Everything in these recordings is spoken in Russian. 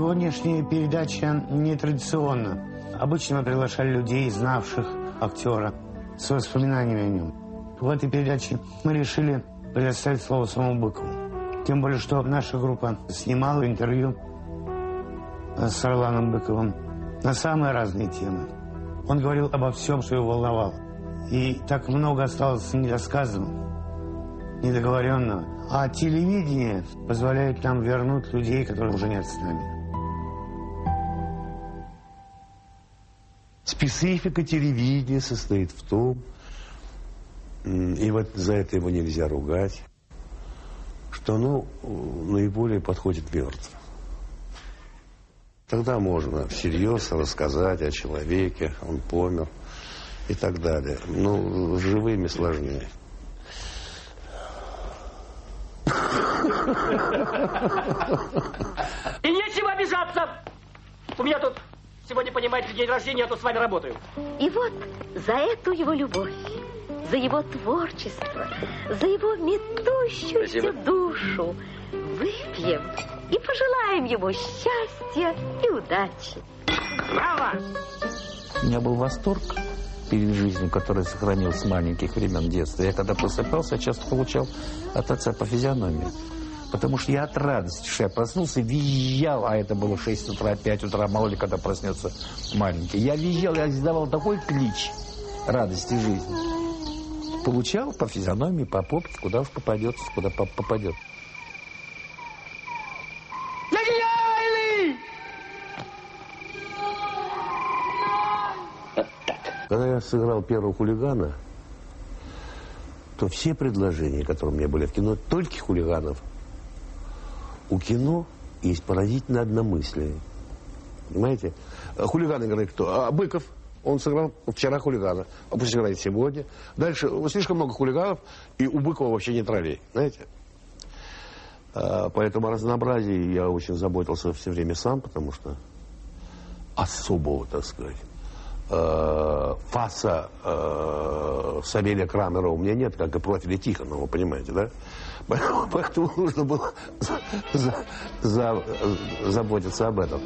Сегодняшняя передача нетрадиционна. Обычно мы приглашали людей, знавших актера, с воспоминаниями о нем. В этой передаче мы решили предоставить слово самому Быкову. Тем более, что наша группа снимала интервью с Орланом Быковым на самые разные темы. Он говорил обо всем, что его волновало. И так много осталось недосказанного, недоговоренного. А телевидение позволяет нам вернуть людей, которые уже нет с нами. Специфика телевидения состоит в том, и вот за это его нельзя ругать, что оно наиболее подходит мертвым. Тогда можно всерьез рассказать о человеке, он помер и так далее. Но с живыми сложнее. И нечего обижаться! У меня тут сегодня, понимаете, день рождения, я тут с вами работаю. И вот за эту его любовь, за его творчество, за его метущуюся душу выпьем и пожелаем ему счастья и удачи. Браво! У меня был восторг перед жизнью, который сохранился с маленьких времен детства. Я когда просыпался, я часто получал от отца по физиономии. Потому что я от радости, что я проснулся, визжал, а это было 6 утра, 5 утра, мало ли когда проснется маленький. Я визжал, я издавал такой клич радости жизни. Получал по физиономии, по попке, куда уж попадется, куда попадет. Когда я сыграл первого хулигана, то все предложения, которые у меня были в кино, только хулиганов. У кино есть поразительное одномыслие. Понимаете? Хулиган играет кто? Быков. Он сыграл вчера хулигана. А пусть играет сегодня. Дальше слишком много хулиганов, и у Быкова вообще нет ролей. Знаете? Поэтому о разнообразии я очень заботился все время сам, потому что особого, так сказать, фаса Савелия Крамера у меня нет, как и профиля Тихонова, понимаете, да? Поэтому нужно было заботиться об этом.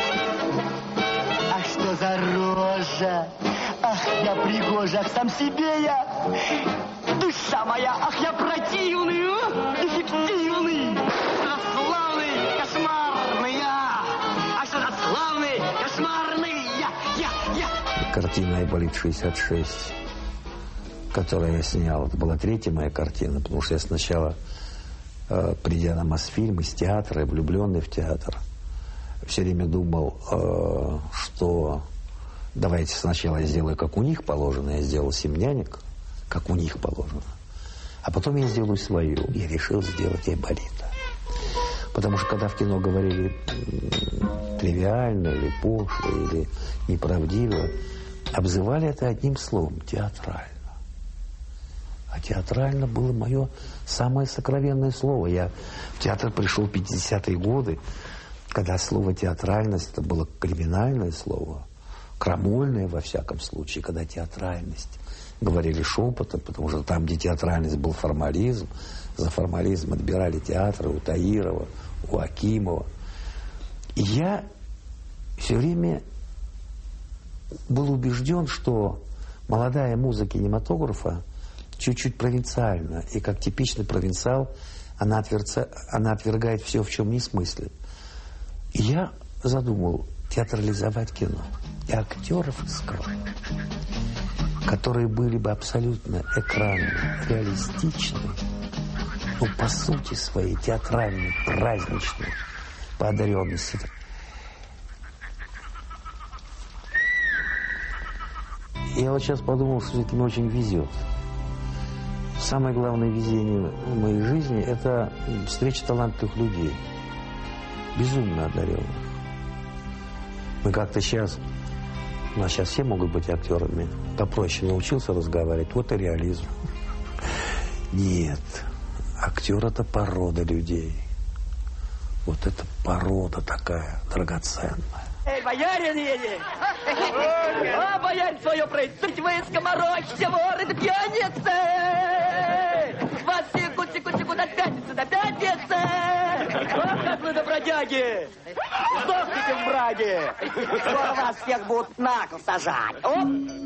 А что за рожа? Ах, я пригожа, сам себе я. Душа моя, ах, я противный, эффективный. Что славный, кошмарный я. А что за славный, кошмарный я. Картина «Айболит 66», которую я снял, это была третья моя картина, потому что я сначала, придя на Мосфильм из театра, влюбленный в театр, все время думал, что давайте сначала я сделаю, как у них положено, я сделал «Семняник», как у них положено, а потом я сделаю свою, и решил сделать «Айболита». Потому что когда в кино говорили тривиально, или пошло, или неправдиво, обзывали это одним словом – театрально. А театрально было мое самое сокровенное слово. Я в театр пришел в 50-е годы, когда слово «театральность» это было криминальное слово, крамольное во всяком случае, когда театральность говорили шепотом, потому что там, где театральность был формализм, за формализм отбирали театры у Таирова, у Акимова. И я все время был убежден, что молодая муза кинематографа чуть-чуть провинциальна. И как типичный провинциал, она отвергает все, в чем не смыслит. И я задумал театрализовать кино. И актеров искал, которые были бы абсолютно экранные, реалистичные, но по сути своей театральной, праздничной, по одаренности. Я вот сейчас подумал, что это мне очень везет. Самое главное везение в моей жизни – это встреча талантливых людей, безумно одаренных. Мы как-то сейчас, у нас сейчас все могут быть актерами, попроще научился разговаривать, вот и реализм. Нет, актер – это порода людей. Вот это порода такая драгоценная. Эй, боярин едет! А, боярин свое пройдите, вы скоморохи, воры да пьяницы! Вас секут, да пятница до пятницы! Вот как вы, добродяги! Сдохните в браге! Скоро вас всех будут на кол сажать! Оп!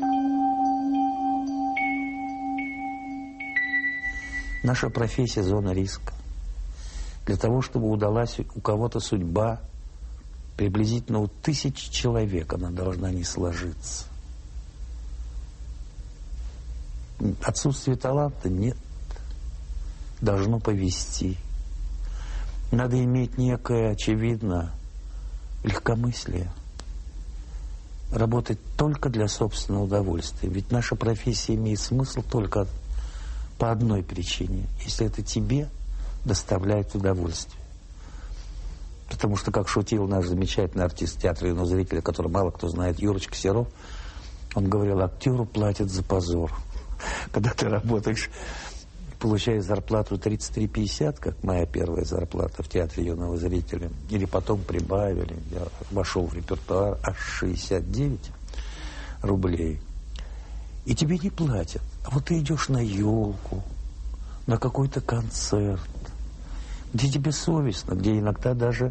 Наша профессия – зона риска. Для того, чтобы удалась у кого-то судьба, приблизительно у 1000 человек она должна не сложиться. Отсутствие таланта нет. Должно повести. Надо иметь некое, очевидно, легкомыслие. Работать только для собственного удовольствия. Ведь наша профессия имеет смысл только по одной причине. Если это тебе доставляет удовольствие. Потому что, как шутил наш замечательный артист театра юного зрителя, который мало кто знает, Юрочка Серов, он говорил, актеру платят за позор. Когда ты работаешь, получаешь зарплату 33,50, как моя первая зарплата в театре юного зрителя, или потом прибавили, я вошел в репертуар аж 69 рублей. И тебе не платят. А вот ты идешь на елку, на какой-то концерт, где тебе совестно, где иногда даже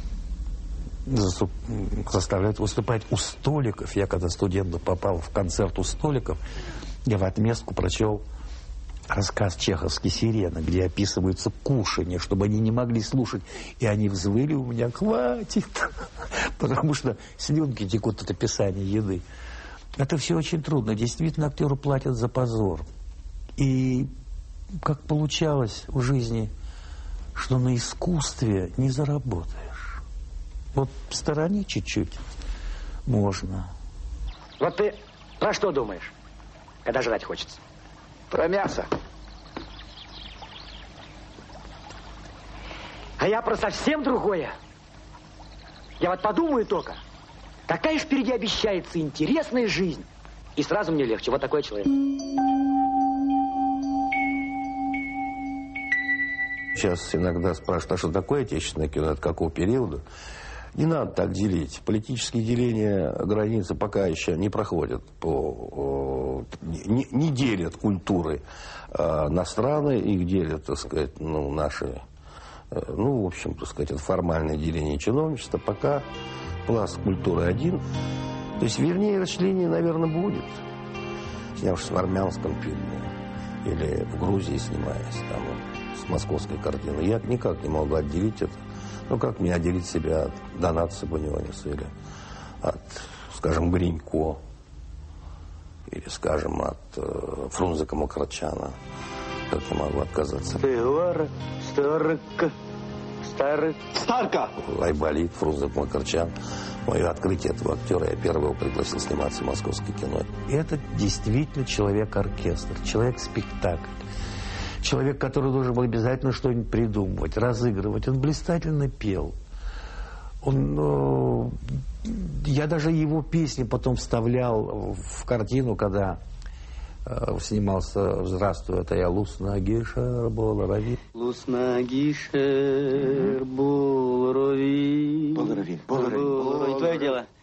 заставляют выступать у столиков. Я когда студентом попал в концерт у столиков, я в отместку прочел рассказ чеховский «Сирена», где описываются кушанья, чтобы они не могли слушать. И они взвыли у меня: хватит, потому что слюнки текут от описания еды. Это все очень трудно. Действительно, актеру платят за позор. И как получалось в жизни, что на искусстве не заработаешь. Вот в стороне чуть-чуть можно. Вот ты про что думаешь, когда жрать хочется? Про мясо. А я про совсем другое. Я вот подумаю только, такая ж впереди обещается интересная жизнь. И сразу мне легче. Вот такой человек. Сейчас иногда спрашивают, а что такое отечественное кино, от какого периода? Не надо так делить. Политические деления границы пока еще не проходят. Не делят культуры на страны, их делят, так сказать, наши. В общем, так сказать, это формальное деление чиновничества. Пока пласт культуры один. То есть, вернее, расчленение, наверное, будет. Снявшись в армянском фильме или в Грузии снимаясь, там, с московской картины, я никак не могу отделить это. Как мне отделить себя от Доната Сабуниониса или от, скажем, Гринько, или, скажем, от Фрунзика Мукрачана. Как я могу отказаться? Старка! Айболит, Фрунзик Мукрачан. Мое открытие этого актера, я первый его пригласил сниматься в московское кино. Это действительно человек-оркестр, человек-спектакль. Человек, который должен был обязательно что-нибудь придумывать, разыгрывать. Он блистательно пел. Я даже его песни потом вставлял в картину, когда снимался «Здравствуй, это я, Лусна Гишер Болорови». Лусна Гишер Болорови. Болорови. Твое дело.